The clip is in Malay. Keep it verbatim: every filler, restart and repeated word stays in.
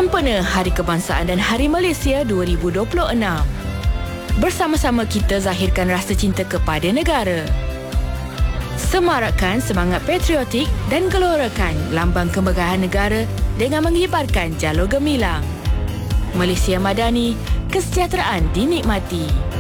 Sempena Hari Kebangsaan dan Hari Malaysia dua ribu dua puluh enam. Bersama-sama kita zahirkan rasa cinta kepada negara. Semarakkan semangat patriotik dan gelorakan lambang kemegahan negara dengan mengibarkan jalur gemilang. Malaysia Madani, kesejahteraan dinikmati.